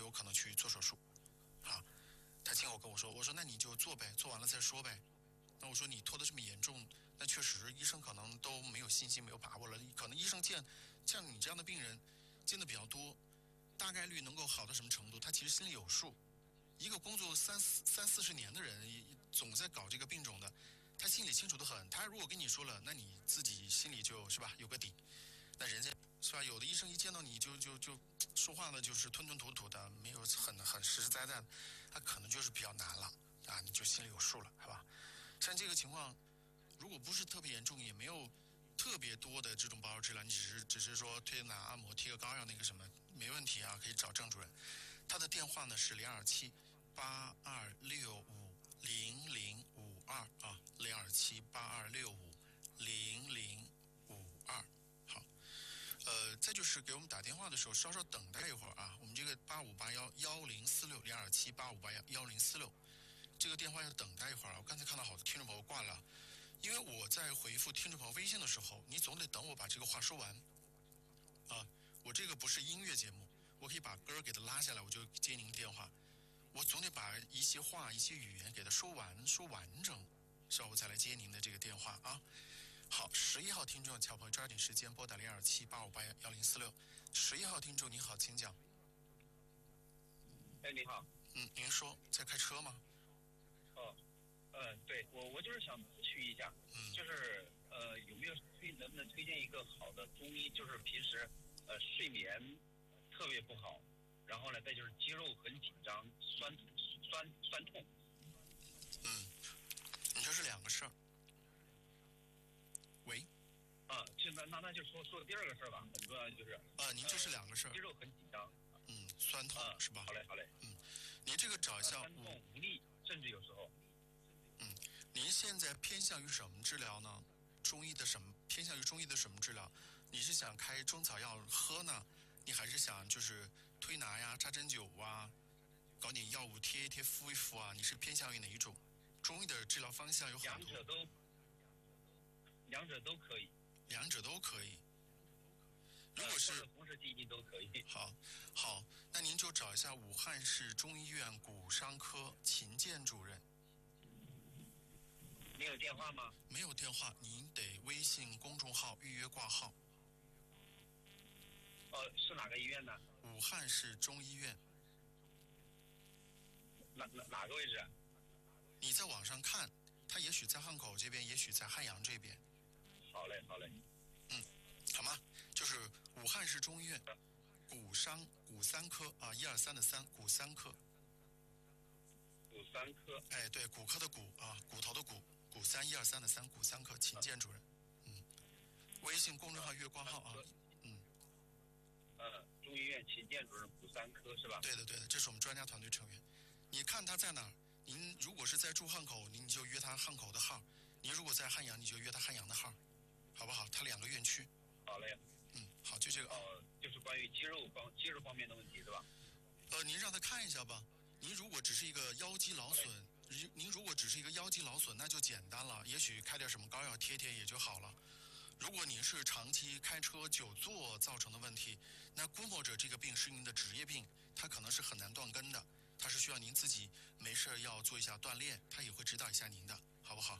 就有可能去做手术，啊，他亲口跟我说，我说那你就做呗，做完了再说呗。那我说你拖得这么严重，那确实医生可能都没有信心、没有把握了。可能医生见像你这样的病人见的比较多，大概率能够好到什么程度，他其实心里有数。一个工作三四十年的人，总在搞这个病种的，他心里清楚得很。他如果跟你说了，那你自己心里就是吧有个底。那人家是吧？有的医生一见到你就说话呢，就是吞吞吐吐的，没有很实实在在的，他可能就是比较难了啊，你就心里有数了，是吧？像这个情况，如果不是特别严重，也没有特别多的这种保守治疗，你只是说推拿按摩贴个膏药那个什么没问题啊，可以找郑主任。他的电话呢是027826500052啊，027826500052。好，再就是给我们打电话的时候稍稍等待一会儿啊，我们这个858110460278581046。这个电话要等待一会儿，我刚才看到好多听众朋友挂了，因为我在回复听众朋友微信的时候，你总得等我把这个话说完啊。我这个不是音乐节目，我可以把歌给它拉下来，我就接您电话。我总得把一些话、一些语言给它说完整，是吧？我再来接您的这个电话啊。好，11号听众，小朋友抓紧时间拨打0278581046。11号听众你好，请讲。 哎，你好。 您说在开车吗？ 哦，对，我就是想咨询一下，就是有没有能不能推荐一个好的中医？就是平时睡眠特别不好，然后呢，再就是肌肉很紧张，酸痛。 你这是两个事儿。喂。 现在那就说第二个事儿吧，很重要就是您这是两个事儿。 肌肉很紧张。 酸痛是吧？ 好嘞。 您这个找一下。 酸痛无力，甚至有时候。 您现在偏向于什么治疗呢？偏向于中医的什么治疗？你是想开中草药喝呢？你还是想就是推拿呀、扎针灸啊，搞点药物贴一贴、敷一敷啊？你是偏向于哪一种？中医的治疗方向有很多。 两者都可以。 两者都可以。如果是同时进行都可以。 好，那您就找一下武汉市中医院骨伤科秦健主任。 你有电话吗？ 没有电话，您得微信公众号预约挂号。 是哪个医院呢？ 武汉市中医院。 哪个位置？ 你在网上看，他也许在汉口这边，也许在汉阳这边。 好嘞。 好吗？就是武汉市中医院骨三科啊，123的3，骨三科。 骨三科。 哎，对，骨科的骨啊，骨头的骨，123的3，骨三科，秦健主任。微信公众号月挂号啊。 中医院秦健主任骨三科是吧？ 对的，这是我们专家团队成员。你看他在哪儿？您如果是在住汉口，你就约他汉口的号；您如果在汉阳，你就约他汉阳的号，好不好？他2个院区。 好嘞。 好，就这个。 就是关于肌肉方面的问题是吧？ 您让他看一下吧。您如果只是一个腰肌劳损，那就简单了，也许开点什么膏药贴贴也就好了。如果您是长期开车久坐造成的问题，那估摸着这个病是您的职业病，它可能是很难断根的，它是需要您自己没事要做一下锻炼，他也会指导一下您的，好不好？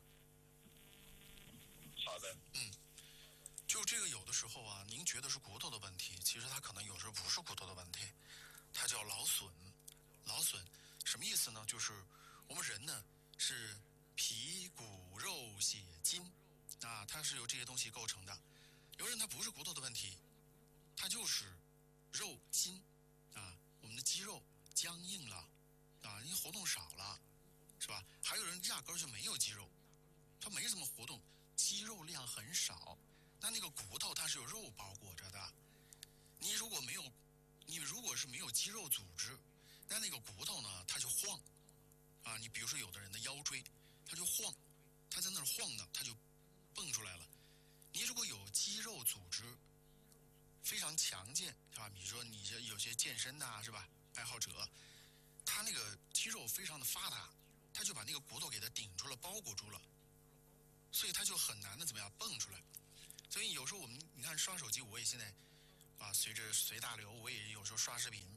好的。 就这个有的时候啊，您觉得是骨头的问题，其实它可能有时候不是骨头的问题，它叫劳损。劳损什么意思呢？就是我们人呢是皮骨肉血筋啊，它是由这些东西构成的。有人他不是骨头的问题，它就是肉筋啊，我们的肌肉僵硬了啊，因为活动少了，是吧？还有人压根就没有肌肉，他没怎么活动，肌肉量很少。那个骨头它是有肉包裹着的，你如果是没有肌肉组织，那个骨头呢它就晃啊。你比如说有的人的腰椎它就晃，它在那儿晃呢，它就蹦出来了。你如果有肌肉组织非常强健，是吧？比如说你有些健身的是吧，爱好者，他那个肌肉非常的发达，他就把那个骨头给它顶住了，包裹住了，所以他就很难的怎么样蹦出来。所以有时候你看刷手机，我也现在啊随大流，我也有时候刷视频，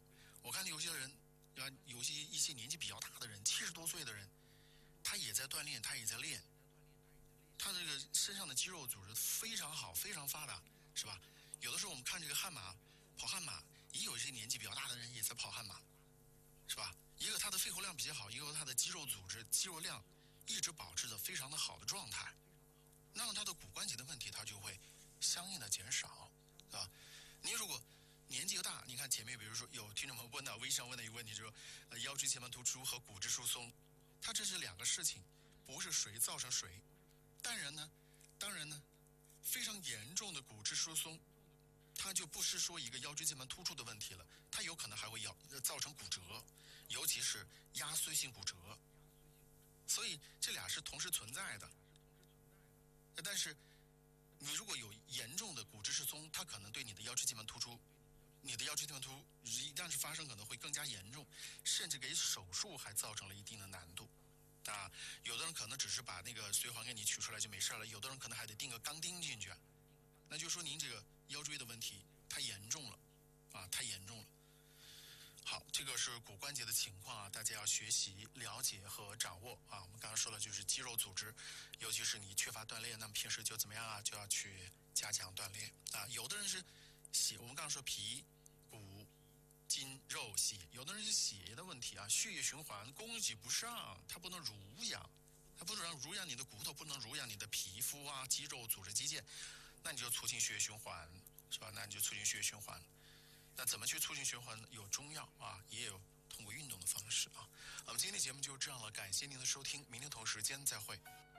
我看有些人啊，有一些年纪比较大的人，70多岁的人，他也在锻炼，他也在练，他这个身上的肌肉组织非常好，非常发达，是吧？有的时候我们看这个悍马，跑悍马，也有一些年纪比较大的人也在跑悍马，是吧？一个他的肺活量比较好，一个他的肌肉组织、肌肉量一直保持着非常的好的状态，那么他的骨关节的问题它就会相应的减少，是吧？你如果年纪又大，你看前面比如说有听众朋友问到微商问的一个问题，就是说腰椎间盘突出和骨质疏松，它这是两个事情，不是谁造成谁。当然呢，非常严重的骨质疏松，它就不是说一个腰椎间盘突出的问题了，它有可能还会造成骨折，尤其是压缩性骨折。所以这俩是同时存在的。但是你如果有严重的骨质疏松，它可能对你的腰椎间盘突出，你的腰椎间盘突出一旦是发生，可能会更加严重，甚至给手术还造成了一定的难度。啊，有的人可能只是把那个髓环给你取出来就没事了，有的人可能还得钉个钢钉进去，那就说您这个腰椎的问题太严重了，啊，太严重了。好，这个是骨关节的情况啊，大家要学习、了解和掌握啊。我们刚刚说了，就是肌肉组织，尤其是你缺乏锻炼，那么平时就怎么样啊？就要去加强锻炼啊。有的人是血，我们刚刚说皮、骨、筋、肉、血，有的人是血液的问题啊，血液循环供给不上，它不能濡养，它不能濡养你的骨头，不能濡养你的皮肤啊、肌肉、组织、肌腱，那你就促进血液循环，是吧？那你就促进血液循环。那怎么去促进循环呢？有中药啊，也有通过运动的方式啊。我们今天的节目就这样了，感谢您的收听，明天同时间再会。